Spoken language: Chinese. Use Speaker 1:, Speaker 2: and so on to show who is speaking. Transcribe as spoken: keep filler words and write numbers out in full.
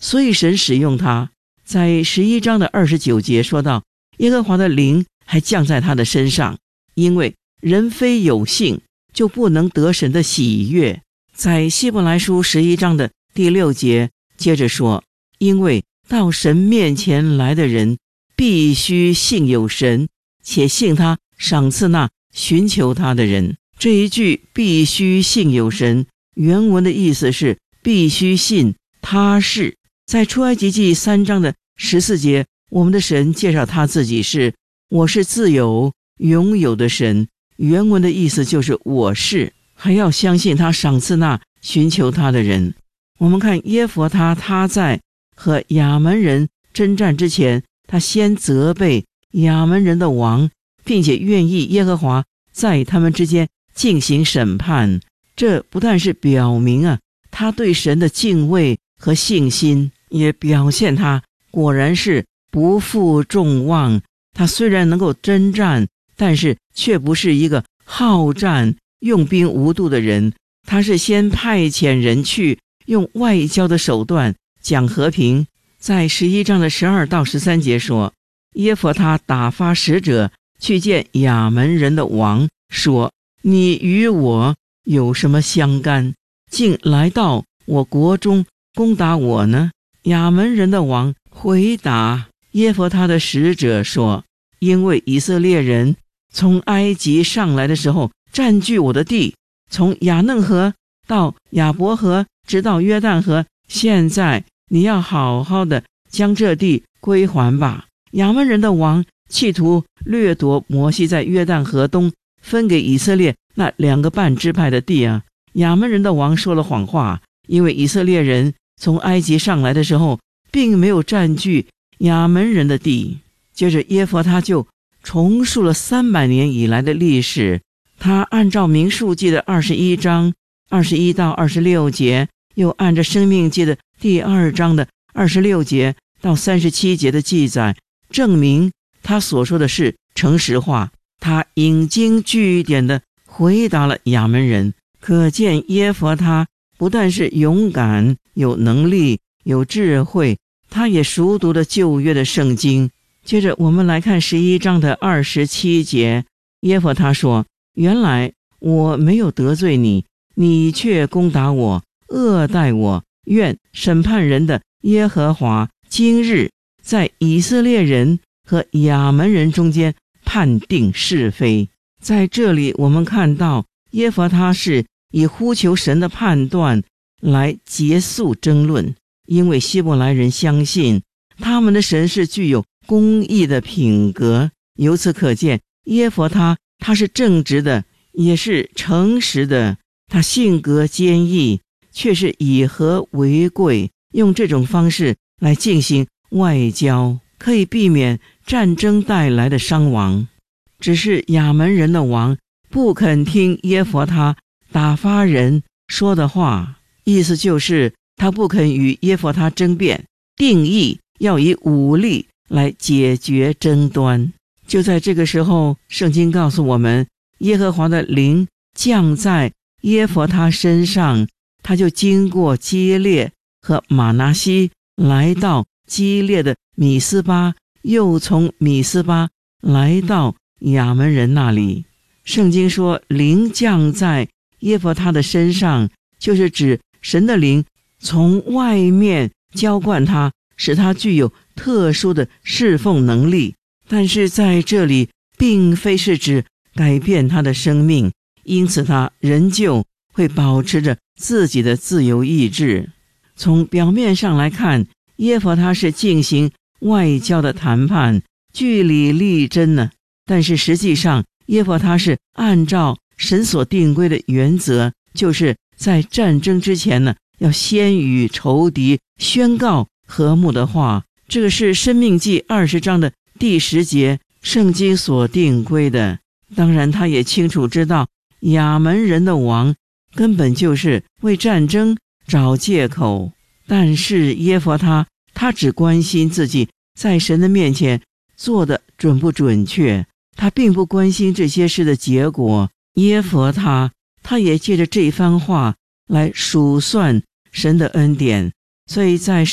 Speaker 1: 所以神使用他。在十一章的二十九节说到，耶和华的灵还降在他的身上，因为人非有信就不能得神的喜悦。在希伯来书十一章的第六节接着说，因为到神面前来的人必须信有神，且信他赏赐那寻求他的人。这一句必须信有神，原文的意思是必须信他是。在出埃及记三章的十四节，我们的神介绍他自己是我是自由拥有的神，原文的意思就是我是，还要相信他赏赐那寻求他的人。我们看耶弗他，他在和亚门人征战之前，他先责备亚门人的王，并且愿意耶和华在他们之间进行审判。这不但是表明啊他对神的敬畏和信心，也表现他果然是不负众望。他虽然能够征战，但是却不是一个好战用兵无度的人。他是先派遣人去用外交的手段讲和平。在十一章的十二到十三节说，耶弗他打发使者去见亚门人的王，说，你与我有什么相干，竟来到我国中攻打我呢？亚门人的王回答耶弗他的使者说，因为以色列人从埃及上来的时候占据我的地，从亚嫩河到亚伯河直到约旦河，现在你要好好的将这地归还吧。亚门人的王企图掠夺摩西在约旦河东分给以色列那两个半支派的地啊。亚门人的王说了谎话，因为以色列人从埃及上来的时候并没有占据亚门人的地。接着耶弗他就重述了三百年以来的历史，他按照民数记的二十一章二十一到二十六节，又按照生命记的第二章的二十六节到三十七节的记载，证明他所说的是诚实话。他引经据典地回答了亚门人，可见耶弗他不但是勇敢、有能力、有智慧，他也熟读了旧约的圣经。接着我们来看十一章的二十七节，耶弗他说，原来我没有得罪你，你却攻打我，恶待我，愿审判人的耶和华今日在以色列人和亚门人中间判定是非。在这里我们看到耶弗他是以呼求神的判断来结束争论，因为希伯来人相信他们的神是具有公义的品格。由此可见，耶弗他他是正直的，也是诚实的，他性格坚毅，却是以和为贵，用这种方式来进行外交，可以避免战争带来的伤亡。只是亚门人的王不肯听耶弗他打发人说的话，意思就是他不肯与耶弗他争辩，定义要以武力来解决争端。就在这个时候，圣经告诉我们，耶和华的灵降在耶弗他身上，他就经过基列和玛拿西，来到基列的米斯巴，又从米斯巴来到亚门人那里。圣经说灵降在耶弗他的身上，就是指神的灵从外面浇灌他，使他具有特殊的侍奉能力。但是在这里并非是指改变他的生命，因此他仍旧会保持着自己的自由意志。从表面上来看，耶弗他是进行外交的谈判，据理力争呢，但是实际上耶弗他是按照神所定规的原则，就是在战争之前呢，要先与仇敌宣告和睦的话。这个是申命记二十章的第十节，圣经所定规的。当然他也清楚知道亚门人的王根本就是为战争找借口，但是耶弗他他只关心自己在神的面前做的准不准确，他并不关心这些事的结果。耶弗他他也借着这番话来数算神的恩典。所以在